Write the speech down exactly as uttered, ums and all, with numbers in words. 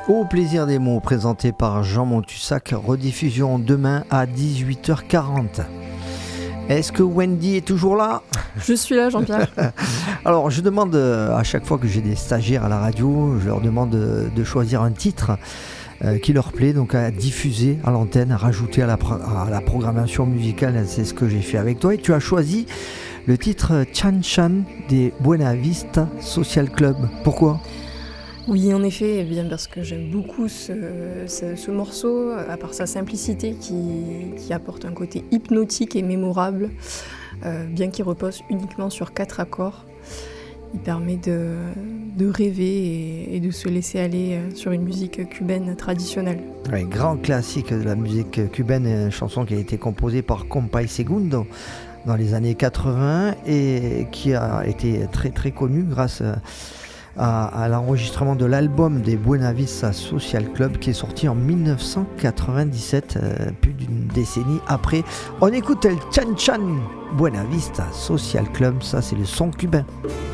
Au plaisir des mots, présenté par Jean Montussac, rediffusion demain à dix-huit heures quarante. Est-ce que Wendy est toujours là ? Je suis là, Jean-Pierre. Alors, je demande à chaque fois que j'ai des stagiaires à la radio, je leur demande de, de choisir un titre euh, qui leur plaît, donc à diffuser à l'antenne, à rajouter à la, à la programmation musicale. C'est ce que j'ai fait avec toi. Et tu as choisi le titre Chan Chan des Buena Vista Social Club. Pourquoi ? Oui, en effet, eh bien parce que j'aime beaucoup ce, ce, ce morceau, à part sa simplicité qui, qui apporte un côté hypnotique et mémorable, euh, bien qu'il repose uniquement sur quatre accords. Il permet de, de rêver et, et de se laisser aller sur une musique cubaine traditionnelle. Oui, grand classique de la musique cubaine, une chanson qui a été composée par Compay Segundo dans les années quatre-vingts et qui a été très très connue grâce à À, à l'enregistrement de l'album des Buena Vista Social Club qui est sorti en dix-neuf cent quatre-vingt-dix-sept, euh, plus d'une décennie après. On écoute el Chan Chan Buena Vista Social Club, ça c'est le son cubain.